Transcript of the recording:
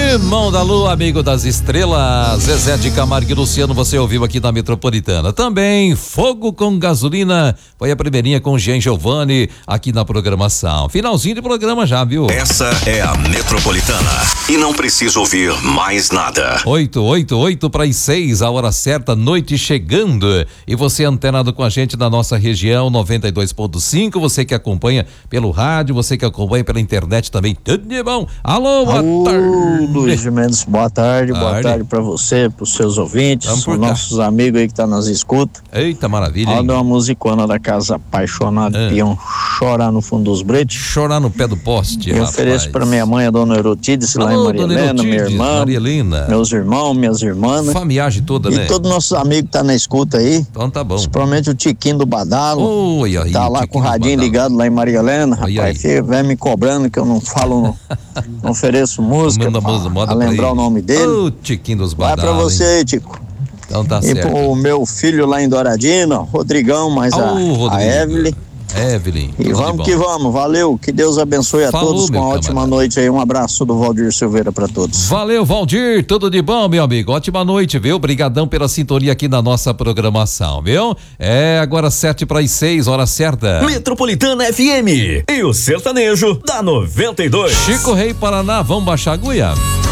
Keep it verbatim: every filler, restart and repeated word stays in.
Irmão da Lua, amigo das estrelas, Zezé de Camargo e Luciano, você ouviu aqui na Metropolitana. Também Fogo com Gasolina, foi a primeirinha com Jean Giovanni aqui na programação. Finalzinho de programa já, viu? Essa é a Metropolitana e não precisa ouvir mais nada. Oito, oito, oito para as seis, a hora certa, noite chegando. E você antenado com a gente na nossa região, noventa e dois ponto cinco, você que acompanha pelo rádio, você que acompanha pela internet também, tudo de bom. Alô, boa Alô, tarde. Luiz Mendes, boa tarde, Tarde. boa tarde pra você, pros seus ouvintes, Vamos por os cá. nossos amigos aí que tá nas escutas. Eita, maravilha, hein? Roda uma musicona da casa apaixonada, Ah. peão, chorar no fundo dos bretes. Chorar no pé do poste, Eu rapaz. ofereço pra minha mãe, a dona Erotides, lá em Alô, Maria dona Helena, minha Erotides, irmã, Maria Helena. meus irmãos, minhas irmãs, né? Famiagem toda, E né? todos nossos amigos que tá na escuta aí, Então tá bom. principalmente o Tiquinho do Badalo, Oi, aí, tá lá Tiquinho com o do radinho Badalo. ligado lá em Maria Helena, Aí, rapaz, aí. que vem me cobrando que eu não falo, não, não ofereço música, Manda pra, música, moda pra pra lembrar ele. o nome dele. Ô, Tiquinho dos Vai Badalos. pra você aí, Tico. Então tá E certo. pro meu filho lá em Douradina, Rodrigão, mais a, Ô, a Rodrigo. Evelyn. Evelyn. E tudo de vamos bom. que vamos, valeu, que Deus abençoe a Falou, todos, com meu uma ótima camarada. noite aí, um abraço do Valdir Silveira pra todos. Valeu, Valdir, tudo de bom, meu amigo, ótima noite, viu? Obrigadão pela sintonia aqui na nossa programação, viu? É agora sete para as seis, hora certa. Metropolitana F M e o sertanejo da noventa e dois. Chico Rei Paraná, vamos baixar a agulha?